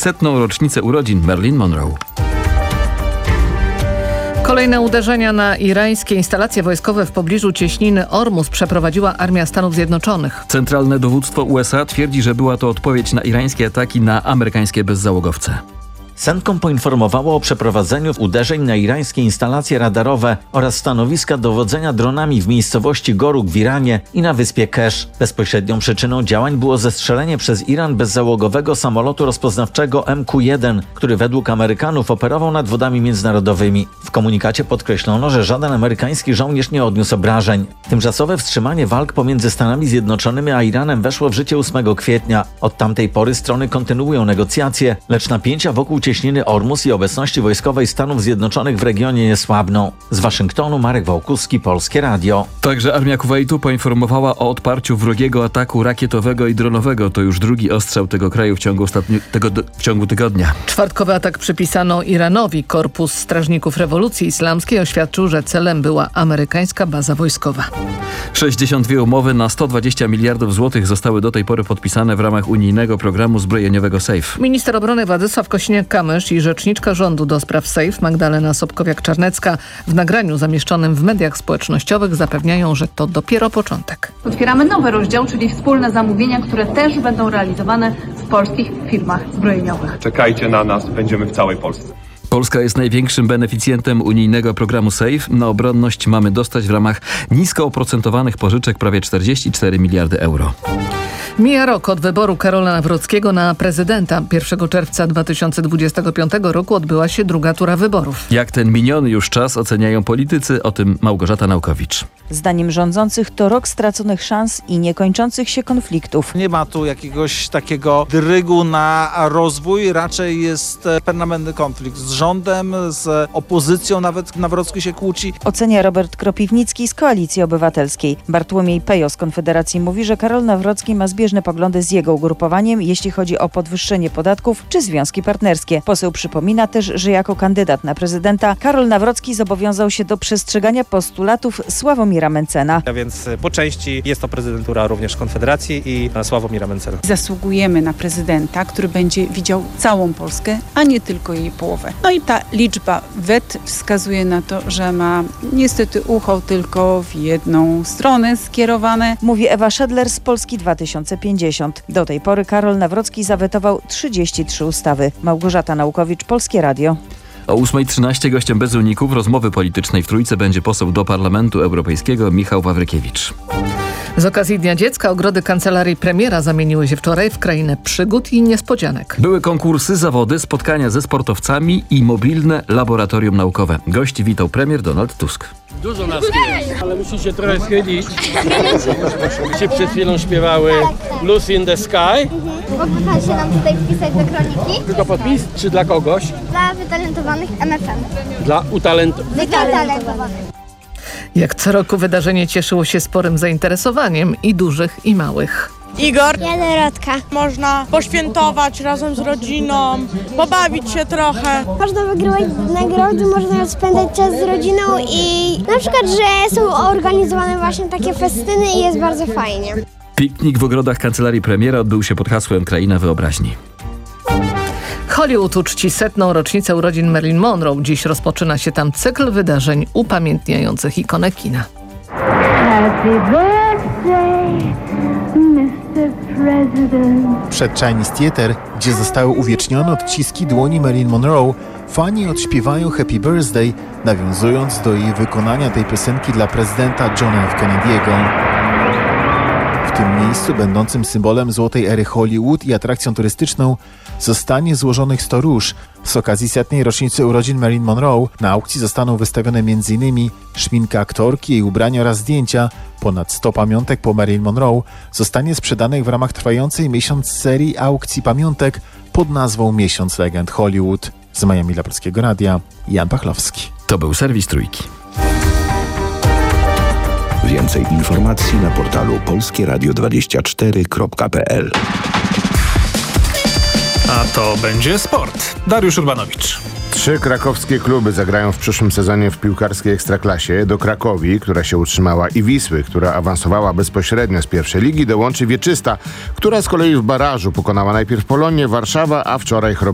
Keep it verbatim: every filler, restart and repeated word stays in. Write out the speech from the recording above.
setną rocznicę urodzin Marilyn Monroe. Kolejne uderzenia na irańskie instalacje wojskowe w pobliżu cieśniny Ormus przeprowadziła Armia Stanów Zjednoczonych. Centralne dowództwo U S A twierdzi, że była to odpowiedź na irańskie ataki na amerykańskie bezzałogowce. CENTCOM poinformowało o przeprowadzeniu uderzeń na irańskie instalacje radarowe oraz stanowiska dowodzenia dronami w miejscowości Goruk w Iranie i na wyspie Kesz. Bezpośrednią przyczyną działań było zestrzelenie przez Iran bezzałogowego samolotu rozpoznawczego M Q jeden, który według Amerykanów operował nad wodami międzynarodowymi. W komunikacie podkreślono, że żaden amerykański żołnierz nie odniósł obrażeń. Tymczasowe wstrzymanie walk pomiędzy Stanami Zjednoczonymi a Iranem weszło w życie ósmego kwietnia. Od tamtej pory strony kontynuują negocjacje, lecz napięcia wokół cieśniny Ormus i obecności wojskowej Stanów Zjednoczonych w regionie nie słabną. Z Waszyngtonu Marek Wałkuski, Polskie Radio. Także armia Kuwejtu poinformowała o odparciu wrogiego ataku rakietowego i dronowego. To już drugi ostrzał tego kraju w ciągu, ostatni, tego, w ciągu tygodnia. Czwartkowy atak przypisano Iranowi. Korpus Strażników Rewolucji Islamskiej oświadczył, że celem była amerykańska baza wojskowa. sześćdziesiąt dwie umowy na sto dwadzieścia miliardów złotych zostały do tej pory podpisane w ramach unijnego programu zbrojeniowego SAFE. Minister obrony Władysław Kosiniak-Kamysz i rzeczniczka rządu do spraw SAFE Magdalena Sobkowiak-Czarnecka w nagraniu zamieszczonym w mediach społecznościowych zapewniają, że to dopiero początek. Otwieramy nowy rozdział, czyli wspólne zamówienia, które też będą realizowane w polskich firmach zbrojeniowych. Czekajcie na nas, będziemy w całej Polsce. Polska jest największym beneficjentem unijnego programu SAFE. Na obronność mamy dostać w ramach nisko oprocentowanych pożyczek prawie czterdzieści cztery miliardy euro. Mija rok od wyboru Karola Nawrockiego na prezydenta. pierwszego czerwca dwa tysiące dwudziestego piątego roku odbyła się druga tura wyborów. Jak ten miniony już czas oceniają politycy, o tym Małgorzata Naukowicz. Zdaniem rządzących to rok straconych szans i niekończących się konfliktów. Nie ma tu jakiegoś takiego drygu na rozwój, raczej jest permanentny konflikt z rządem, z opozycją, nawet Nawrocki się kłóci. Ocenia Robert Kropiwnicki z Koalicji Obywatelskiej. Bartłomiej Pejo z Konfederacji mówi, że Karol Nawrocki ma zbieżne poglądy z jego ugrupowaniem, jeśli chodzi o podwyższenie podatków czy związki partnerskie. Poseł przypomina też, że jako kandydat na prezydenta Karol Nawrocki zobowiązał się do przestrzegania postulatów Sławomira Mentzena. A więc po części jest to prezydentura również Konfederacji i Sławomira Mentzena. Zasługujemy na prezydenta, który będzie widział całą Polskę, a nie tylko jej połowę. No i ta liczba wet wskazuje na to, że ma niestety ucho tylko w jedną stronę skierowane. Mówi Ewa Szedler z Polski dwa tysiące pięćdziesiąt. Do tej pory Karol Nawrocki zawetował trzydzieści trzy ustawy. Małgorzata Naukowicz, Polskie Radio. O ósma trzynaście gościem bez uników rozmowy politycznej w Trójce będzie poseł do Parlamentu Europejskiego Michał Wawrykiewicz. Z okazji Dnia Dziecka ogrody kancelarii premiera zamieniły się wczoraj w krainę przygód i niespodzianek. Były konkursy, zawody, spotkania ze sportowcami i mobilne laboratorium naukowe. Gości witał premier Donald Tusk. Dużo nas jest, ale musicie trochę schylić. Się przed chwilą śpiewały Lucy in the Sky. Mógłby pan się nam tutaj wpisać do kroniki? Tylko podpis, czy dla kogoś? Dla wytalentowanych M F M. Dla utalentowanych. Wytalentowanych. Jak co roku wydarzenie cieszyło się sporym zainteresowaniem i dużych, i małych. Igor. Janerotka. Można poświętować razem z rodziną, pobawić się trochę. Można wygrywać nagrody, można spędzać czas z rodziną i na przykład, że są organizowane właśnie takie festyny i jest bardzo fajnie. Piknik w ogrodach kancelarii premiera odbył się pod hasłem Kraina Wyobraźni. Hollywood uczci setną rocznicę urodzin Marilyn Monroe. Dziś rozpoczyna się tam cykl wydarzeń upamiętniających ikonę kina. Happy birthday, mister President. Przed Chinese Theatre, gdzie zostały uwiecznione odciski dłoni Marilyn Monroe, fani odśpiewają Happy Birthday, nawiązując do jej wykonania tej piosenki dla prezydenta Johna F. Kennedy'ego. W tym miejscu, będącym symbolem złotej ery Hollywood i atrakcją turystyczną, zostanie złożonych sto róż. Z okazji setnej rocznicy urodzin Marilyn Monroe na aukcji zostaną wystawione między innymi szminka aktorki, jej ubrania oraz zdjęcia. Ponad sto pamiątek po Marilyn Monroe zostanie sprzedanych w ramach trwającej miesiąc serii aukcji pamiątek pod nazwą Miesiąc Legend Hollywood. Z Miami dla Polskiego Radia, Jan Pachlowski. To był serwis Trójki. Więcej informacji na portalu polskie radio dwadzieścia cztery kropka p l. A to będzie sport. Dariusz Urbanowicz. Trzy krakowskie kluby zagrają w przyszłym sezonie w piłkarskiej Ekstraklasie. Do Krakowi, która się utrzymała, i Wisły, która awansowała bezpośrednio z pierwszej ligi, dołączy Wieczysta, która z kolei w barażu pokonała najpierw Polonię, Warszawa, a wczoraj Chrobrą